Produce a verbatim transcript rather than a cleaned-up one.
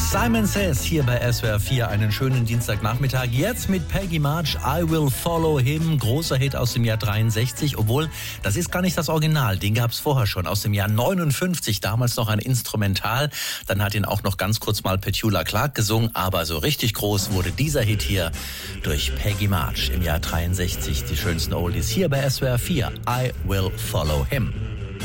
Simon Says hier bei S W R vier. Einen schönen Dienstagnachmittag. Jetzt mit Peggy March, I Will Follow Him. Großer Hit aus dem Jahr dreiundsechzig. Obwohl, das ist gar nicht das Original. Den gab es vorher schon. Aus dem Jahr neunundfünfzig. Damals noch ein Instrumental. Dann hat ihn auch noch ganz kurz mal Petula Clark gesungen. Aber so richtig groß wurde dieser Hit hier durch Peggy March im Jahr dreiundsechzig. Die schönsten Oldies hier bei S W R vier. I Will Follow Him.